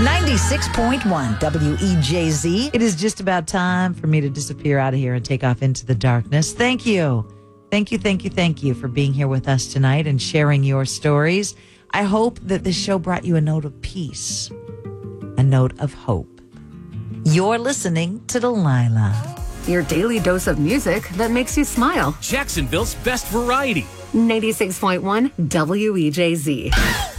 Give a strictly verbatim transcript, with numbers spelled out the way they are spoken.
ninety-six point one W E J Z. It is just about time for me to disappear out of here and take off into the darkness. Thank you. Thank you, thank you, thank you for being here with us tonight and sharing your stories. I hope that this show brought you a note of peace, a note of hope. You're listening to Delilah. Your daily dose of music that makes you smile. Jacksonville's best variety. ninety-six point one W E J Z.